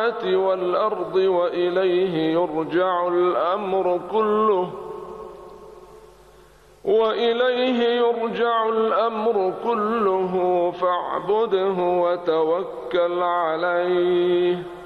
السماوات والأرض وإليه يرجع الأمر كله فاعبده وتوكل عليه